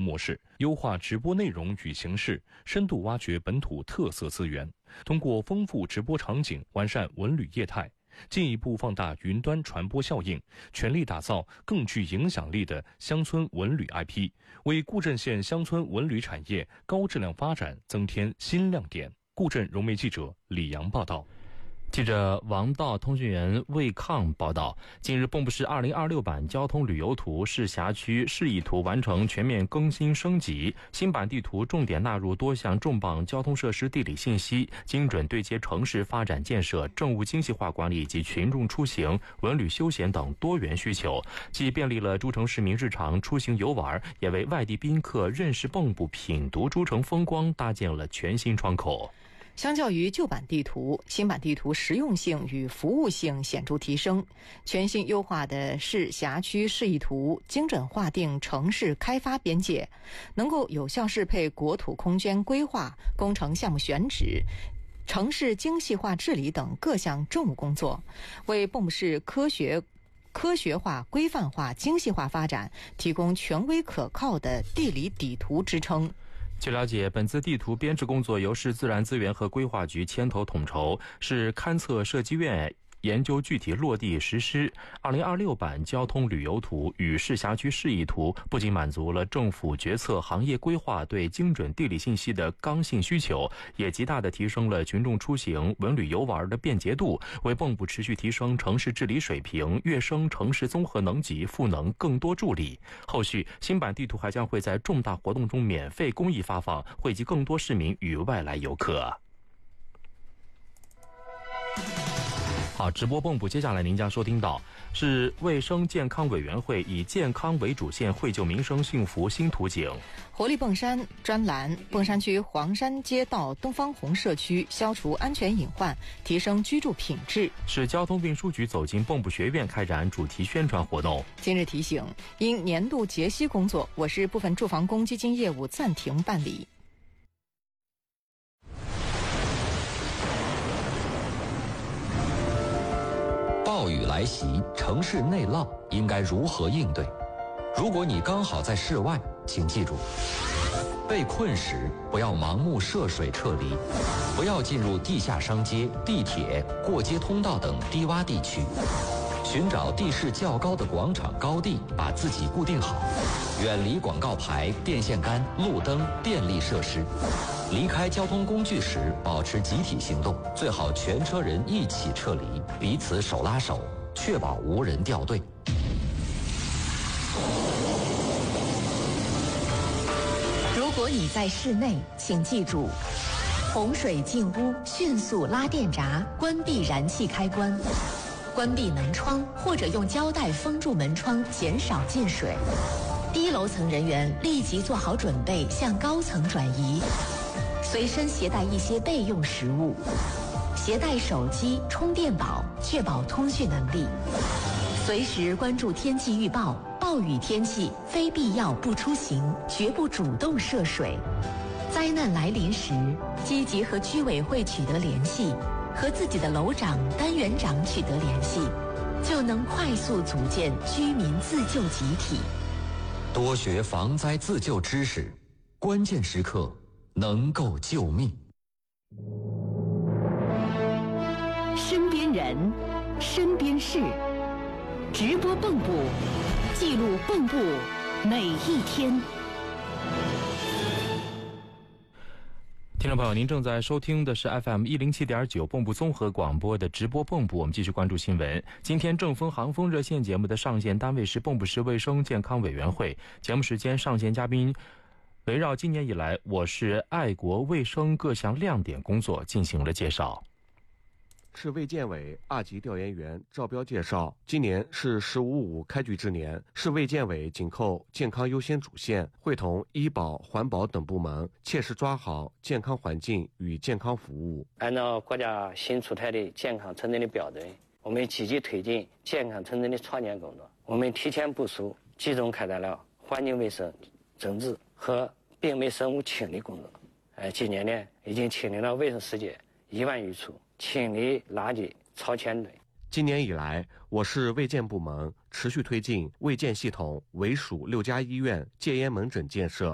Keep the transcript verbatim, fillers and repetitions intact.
模式，优化直播内容与形式，深度挖掘本土特色资源，通过丰富直播场景，完善文旅业态，进一步放大云端传播效应，全力打造更具影响力的乡村文旅 I P， 为固镇县乡村文旅产业高质量发展增添新亮点。固镇融媒记者李阳报道。 记者王道、通讯员魏抗报道，近日蚌埠市二零二六版交通旅游图市辖区示意图完成全面更新升级，新版地图重点纳入多项重磅交通设施地理信息，精准对接城市发展建设、政务精细化管理及群众出行、文旅休闲等多元需求，既便利了诸城市民日常出行游玩，也为外地宾客认识蚌埠、品读诸城风光搭建了全新窗口。 相较于旧版地图，新版地图实用性与服务性显著提升。全新优化的市辖区示意图精准划定城市开发边界，能够有效适配国土空间规划、工程项目选址、城市精细化治理等各项政务工作，为蚌埠市科学科学化、规范化、精细化发展提供权威可靠的地理底图支撑。 据了解，本次地图编制工作由市自然资源和规划局牵头统筹，是勘测设计院研究具体落地实施。二零二六版交通旅游图与市辖区示意图不仅满足了政府决策、行业规划对精准地理信息的刚性需求，也极大地提升了群众出行、文旅游玩的便捷度，为蚌埠持续提升城市治理水平、跃升城市综合能级赋能更多助力。后续新版地图还将会在重大活动中免费公益发放，惠及更多市民与外来游客。好，直播蚌埠，接下来您将收听到是卫生健康委员会以健康为主线绘就民生幸福新图景。 活力蚌山专栏，蚌山区黄山街道东方红社区消除安全隐患，提升居住品质。 市交通运输局走进蚌埠学院开展主题宣传活动。 今日提醒，因年度结息工作，我市部分住房公积金业务暂停办理。 暴雨来袭，城市内涝应该如何应对？如果你刚好在室外，请记住，被困时不要盲目涉水撤离，不要进入地下商街、地铁、过街通道等低洼地区，寻找地势较高的广场高地，把自己固定好，远离广告牌、电线杆、路灯、电力设施。离开交通工具时，保持集体行动，最好全车人一起撤离，彼此手拉手，确保无人掉队。 如果你在室内，请记住：洪水进屋，迅速拉电闸，关闭燃气开关，关闭门窗或者用胶带封住门窗，减少进水。低楼层人员立即做好准备，向高层转移。随身携带一些备用食物，携带手机、充电宝，确保通讯能力。随时关注天气预报，暴雨天气非必要不出行，绝不主动涉水。灾难来临时，积极和居委会取得联系，和自己的楼长、单元长取得联系，就能快速组建居民自救集体。 多学防灾自救知识，关键时刻能够救命。 身边人，身边事，直播蚌埠，记录蚌埠每一天。 听众朋友，您正在收听的是 F M 一零七点九蚌埠综合广播的直播蚌埠。我们继续关注新闻。今天正风航风热线节目的上线单位是蚌埠市卫生健康委员会。节目时间上线嘉宾围绕今年以来我市爱国卫生各项亮点工作进行了介绍。 市卫健委二级调研员赵彪介绍，今年是十五五开局之年，市卫健委紧扣健康优先主线，会同医保、环保等部门，切实抓好健康环境与健康服务。 按照国家新出台的健康城镇的标准，我们积极推进健康城镇的创建工作。我们提前部署，集中开展了环境卫生整治和病媒生物清理工作。呃，今年呢，已经清理了卫生世界一万余处，清理垃圾超千吨。 今年以来，我市卫健部门持续推进卫健系统为属六家医院戒烟门诊建设。